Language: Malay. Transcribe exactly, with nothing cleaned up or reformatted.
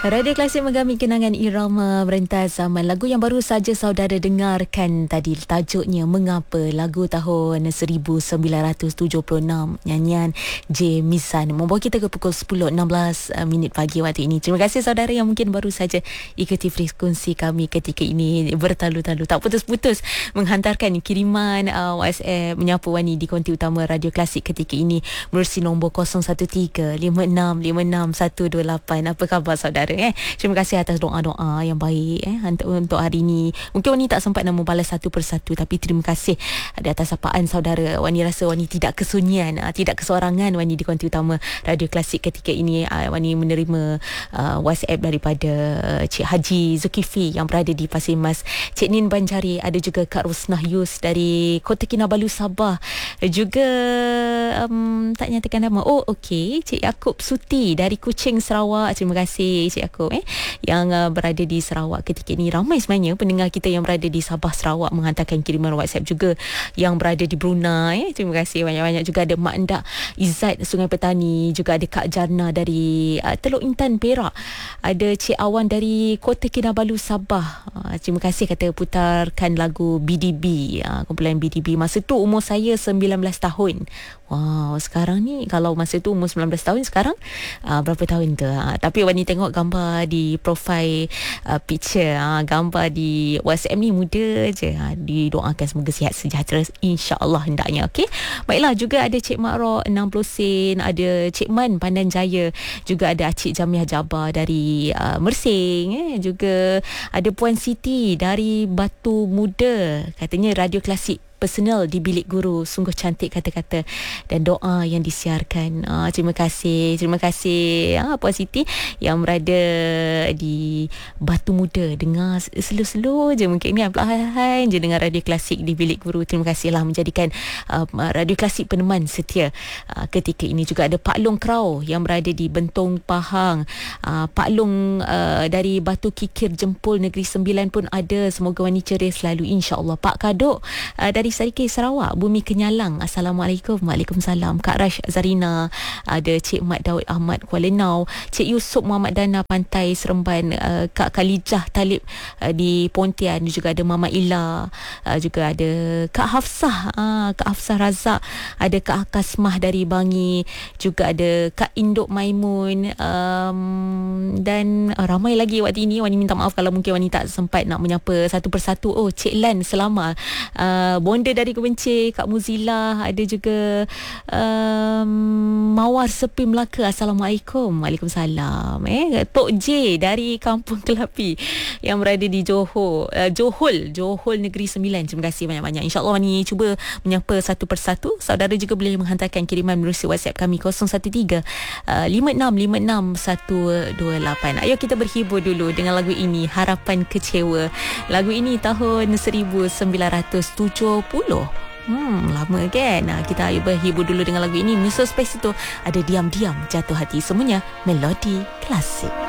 Radio Klasik menggami kenangan irama merentas zaman. Lagu yang baru saja saudara dengarkan tadi tajuknya Mengapa, lagu tahun seribu sembilan ratus tujuh puluh enam, nyanyian J. Misan, membawa kita ke pukul sepuluh enam belas minit pagi waktu ini. Terima kasih saudara yang mungkin baru saja ikuti frekuensi kami ketika ini, bertalu-talu tak putus-putus menghantarkan kiriman uh, WhatsApp menyapa Wani di konti utama Radio Klasik ketika ini melalui nombor kosong satu tiga lima enam lima enam satu dua lapan. Apa khabar saudara? Eh, terima kasih atas doa-doa yang baik eh untuk, untuk hari ini. Mungkin Wani tak sempat nak membalas satu persatu, tapi terima kasih di atas sapaan saudara. Wani rasa Wani tidak kesunyian, tidak kesorangan Wani di konti utama Radio Klasik ketika ini. Wani menerima uh, WhatsApp daripada Cik Haji Zulkifli yang berada di Pasir Mas, Cik Nin Banjari, ada juga Kak Rosnah Yus dari Kota Kinabalu Sabah, juga um, tak nyatakan nama. Oh okey, Cik Yaakob Suti dari Kuching Sarawak. Terima kasih Cik Yaakob eh yang uh, berada di Sarawak ketika ini. Ramai sebenarnya pendengar kita yang berada di Sabah Sarawak menghantarkan kiriman WhatsApp, juga yang berada di Brunei. Eh. Terima kasih banyak-banyak. Juga ada Mak Endak Izzat Sungai Petani, juga ada Kak Jarna dari uh, Teluk Intan Perak, ada Cik Awan dari Kota Kinabalu Sabah. Uh, terima kasih kata putarkan lagu B D B, uh, kumpulan B D B. Masa tu umur saya sembilan belas tahun. Wow, sekarang ni kalau masa tu umur sembilan belas tahun, sekarang uh, berapa tahun tu? Uh, tapi Wani tengok gambar di profile uh, picture, uh, gambar di WhatsApp ni muda je. Uh, didoakan semoga sihat sejahtera insya-Allah hendaknya. Okey. Baiklah, juga ada Cik Makro enam puluh sen, ada Cik Man Pandan Jaya, juga ada Cik Jamiah Jabar dari uh, Mersing, eh. juga ada Puan Siti dari Batu Muda. Katanya Radio Klasik personal di bilik guru, sungguh cantik kata-kata dan doa yang disiarkan. Ah, terima kasih, terima kasih ah, Puan Siti yang berada di Batu Muda. Dengar slow-slow je mungkin ni, perlahan je dengar Radio Klasik di bilik guru. Terima kasihlah menjadikan uh, Radio Klasik peneman setia uh, ketika ini. Juga ada Pak Long Krau yang berada di Bentong Pahang, uh, Pak Long uh, dari Batu Kikir Jempol Negeri Sembilan pun ada. Semoga Wani ceria selalu insya-Allah. Pak Kadok uh, dari Sarikih Sarawak, Bumi Kenyalang, Assalamualaikum. Waalaikumsalam. Kak Rash Zarina, ada Cik Mat Daud Ahmad Kuala Nau, Cik Yusof Muhammad Dana Pantai Seremban, uh, Kak Khalijah Talib uh, di Pontian, juga ada Mama Ila, uh, juga ada Kak Hafsah, uh, Kak Hafsah Razak, ada Kak Akasmah dari Bangi, juga ada Kak Induk Maimun, um, dan uh, ramai lagi waktu ini. Wani minta maaf kalau mungkin Wani tak sempat nak menyapa satu persatu. Oh, Cik Lan Selama, uh, Bonda dari Kebencik, Kak Muzila, ada juga um, Mawar Sepi Melaka, Assalamualaikum. Waalaikumsalam. Eh, Tok J dari Kampung Kelapi yang berada di Johor, uh, Johol, Johol Negeri Sembilan. Terima kasih banyak-banyak. InsyaAllah ni cuba menyapa satu persatu. Saudara juga boleh menghantarkan kiriman melalui WhatsApp kami kosong satu tiga lima enam lima enam satu dua lapan. Ayo kita berhibur dulu dengan lagu ini, Harapan Kecewa. Lagu ini tahun seribu sembilan ratus tujuh puluh. Hmm, lama kan? Nah, kita berhibur dulu dengan lagu ini. Mister Space itu ada Diam-Diam Jatuh Hati. Semuanya melodi klasik.